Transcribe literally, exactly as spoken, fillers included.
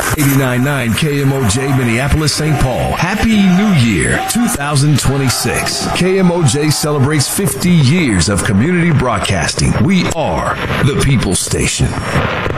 eighty-nine point nine K M O J Minneapolis, Saint Paul. Happy New Year twenty twenty-six. K M O J celebrates fifty years of community broadcasting. We are the People Station.